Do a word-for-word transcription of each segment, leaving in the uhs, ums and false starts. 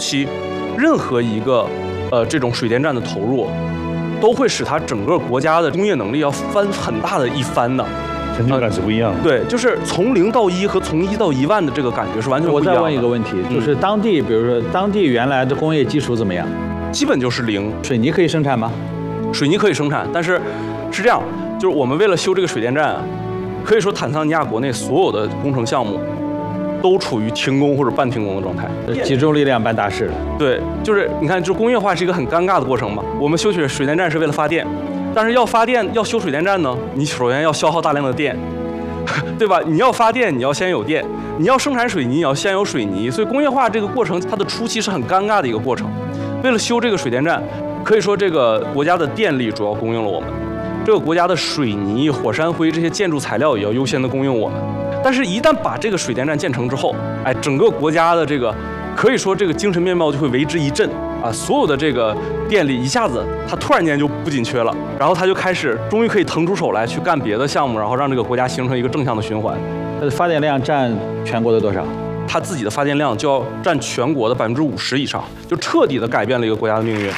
期，任何一个呃这种水电站的投入，都会使它整个国家的工业能力要翻很大的一番的。 成就感是不一样的。 对，就是从零到一和从一到一万的这个感觉是完全不一样的。 我再问一个问题，就是当地，比如说当地原来的工业基础怎么样？ 基本就是零。 水泥可以生产吗？ 水泥可以生产，但是是这样，就是我们为了修这个水电站，可以说坦桑尼亚国内所有的工程项目都处于停工或者半停工的状态， 集中力量办大事。 对，就是你看，就工业化是一个很尴尬的过程嘛。我们修水水电站是为了发电。但是要发电要修水电站呢，你首先要消耗大量的电，对吧？你要发电，你要先有电；你要生产水泥，你要先有水泥。所以工业化这个过程，它的初期是很尴尬的一个过程。为了修这个水电站，可以说这个国家的电力主要供应了我们，这个国家的水泥、火山灰这些建筑材料也要优先的供应我们。但是，一旦把这个水电站建成之后，哎，整个国家的这个可以说这个精神面貌就会为之一振。啊，所有的这个电力一下子，它突然间就不紧缺了，然后它就开始，终于可以腾出手来去干别的项目，然后让这个国家形成一个正向的循环。 它的发电量占全国的多少？ 它自己的发电量就要占全国的百分之五十以上，就彻底的改变了一个国家的命运。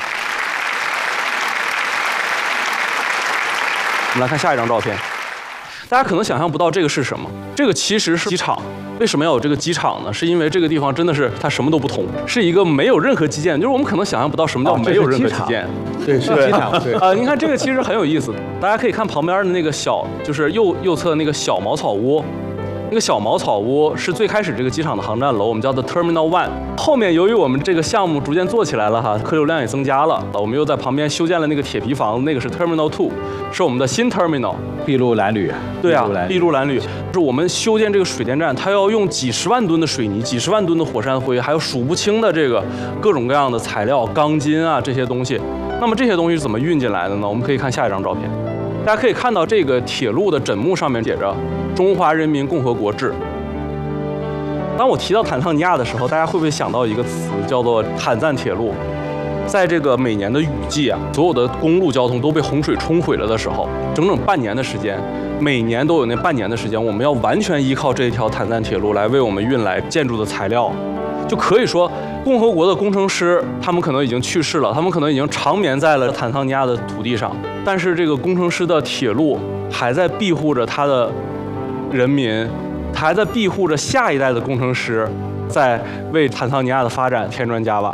我们来看下一张照片，大家可能想象不到这个是什么，这个其实是机场。为什么要有这个机场呢？是因为这个地方真的是它什么都不通，是一个没有任何基建，就是我们可能想象不到什么叫没有任何基建。 哦、对，是机场。对啊、呃，您看这个其实很有意思，大家可以看旁边的那个小，就是右右侧那个小茅草屋。那个小茅草屋是最开始这个机场的航站楼，我们叫做 Terminal One。后面由于我们这个项目逐渐做起来了哈，客流量也增加了，我们又在旁边修建了那个铁皮房，那个是 Terminal Two， 是我们的新 Terminal。 筚路蓝缕。 对啊，筚路蓝缕。就是我们修建这个水电站，它要用几十万吨的水泥、几十万吨的火山灰，还有数不清的这个各种各样的材料、钢筋啊这些东西。那么这些东西是怎么运进来的呢？我们可以看下一张照片。大家可以看到这个铁路的枕木上面写着“中华人民共和国志”。当我提到坦桑尼亚的时候，大家会不会想到一个词叫做坦赞铁路？在这个每年的雨季啊，所有的公路交通都被洪水冲毁了的时候，整整半年的时间，每年都有那半年的时间，我们要完全依靠这一条坦赞铁路来为我们运来建筑的材料。就可以说，共和国的工程师他们可能已经去世了，他们可能已经长眠在了坦桑尼亚的土地上，但是这个工程师的铁路还在庇护着他的人民，他还在庇护着下一代的工程师，在为坦桑尼亚的发展添砖加瓦。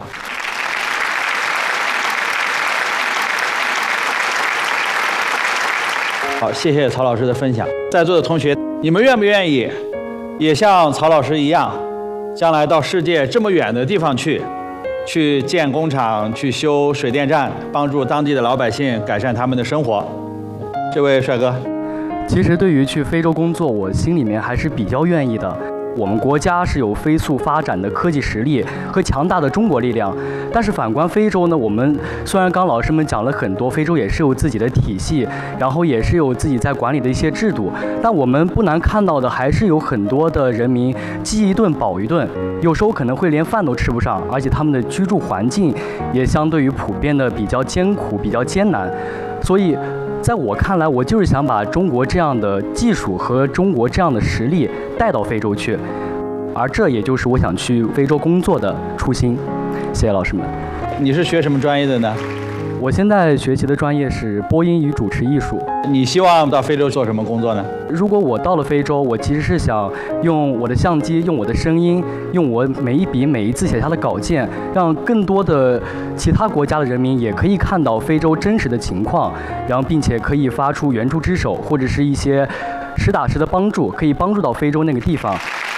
好，谢谢曹老师的分享。在座的同学，你们愿不愿意也像曹老师一样，将来到世界这么远的地方去，去建工厂，去修水电站，帮助当地的老百姓改善他们的生活？这位帅哥， 其实对于去非洲工作，我心里面还是比较愿意的。我们国家是有飞速发展的科技实力和强大的中国力量，但是反观非洲呢，我们虽然刚老师们讲了很多，非洲也是有自己的体系，然后也是有自己在管理的一些制度，但我们不难看到的还是有很多的人民饥一顿饱一顿，有时候可能会连饭都吃不上，而且他们的居住环境也相对于普遍的比较艰苦、比较艰难，所以在我看来，我就是想把中国这样的技术和中国这样的实力带到非洲去，而这也就是我想去非洲工作的初心。谢谢老师们。 你是学什么专业的呢？ 我现在学习的专业是播音与主持艺术。 你希望到非洲做什么工作呢？ 如果我到了非洲，我其实是想用我的相机，用我的声音，用我每一笔每一字写下的稿件，让更多的其他国家的人民也可以看到非洲真实的情况，然后并且可以发出援助之手，或者是一些实打实的帮助，可以帮助到非洲那个地方。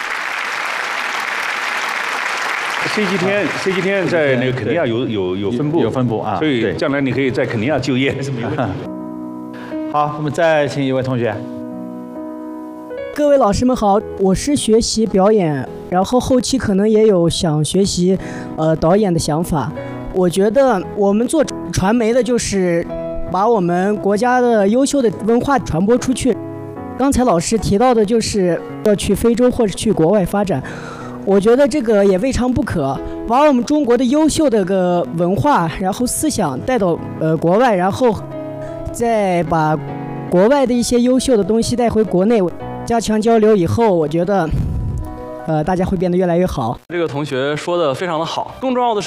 C G T N C G T N 在那个肯尼亚有有有分部， 有分部啊， 所以将来你可以在肯尼亚就业是没问题。 好，我们再请一位同学。 各位老师们好，我是学习表演，然后后期可能也有想学习呃导演的想法。我觉得我们做传媒的就是把我们国家的优秀的文化传播出去。刚才老师提到的就是要去非洲或者去国外发展。我觉得这个也未尝不可，把我们中国的优秀的个文化，然后思想带到呃国外，然后再把国外的一些优秀的东西带回国内，加强交流以后，我觉得呃大家会变得越来越好。 这个同学说的非常的好，更重要的是